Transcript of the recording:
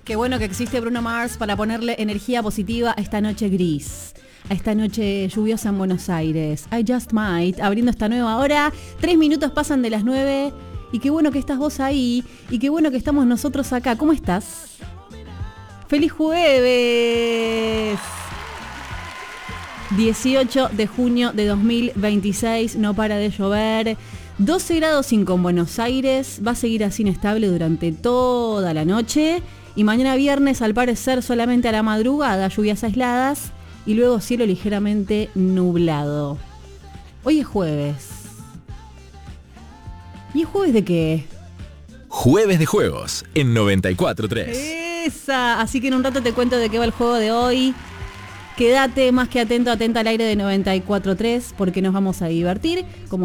Qué bueno que existe Bruno Mars para ponerle energía positiva a esta noche gris, a esta noche lluviosa en Buenos Aires. I Just Might, abriendo esta nueva hora. 3 minutos pasan de las 9. Y qué bueno que estás vos ahí. Y qué bueno que estamos nosotros acá. ¿Cómo estás? ¡Feliz jueves! 18 de junio de 2026. No para de llover. 12 grados 5 en Buenos Aires. Va a seguir así inestable durante toda la noche. Y mañana viernes, al parecer, solamente a la madrugada, lluvias aisladas. Y luego cielo ligeramente nublado. Hoy es jueves. ¿Y es jueves de qué? Jueves de juegos en 94.3. Esa. Así que en un rato te cuento de qué va el juego de hoy. Quédate más que atento, atenta al aire de 94.3 porque nos vamos a divertir. Como